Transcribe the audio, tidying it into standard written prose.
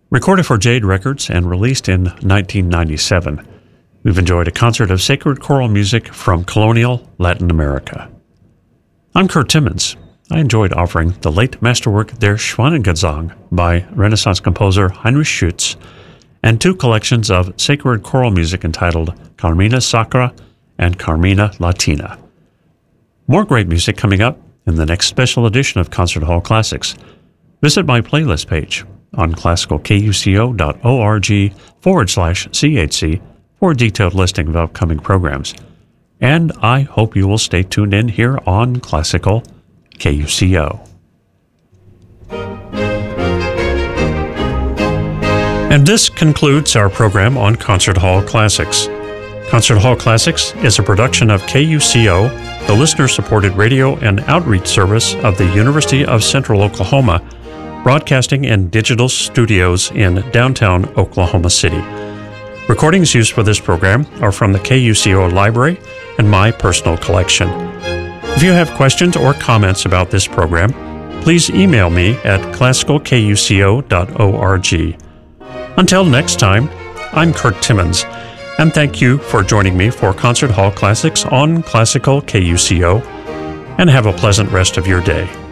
Recorded for Jade Records and released in 1997, we've enjoyed a concert of sacred choral music from colonial Latin America. I'm Kurt Timmons. I enjoyed offering the late masterwork Der Schwanengesang by Renaissance composer Heinrich Schütz and two collections of sacred choral music entitled Carmina Sacra and Carmina Latina. More great music coming up in the next special edition of Concert Hall Classics. Visit my playlist page on classicalkuco.org/CHC for a detailed listing of upcoming programs. And I hope you will stay tuned in here on Classical KUCO. And this concludes our program on Concert Hall Classics. Concert Hall Classics is a production of KUCO, the listener-supported radio and outreach service of the University of Central Oklahoma, broadcasting in digital studios in downtown Oklahoma City. Recordings used for this program are from the KUCO library and my personal collection. If you have questions or comments about this program, please email me at classicalkuco.org. Until next time, I'm Kurt Timmons, and thank you for joining me for Concert Hall Classics on Classical KUCO, and have a pleasant rest of your day.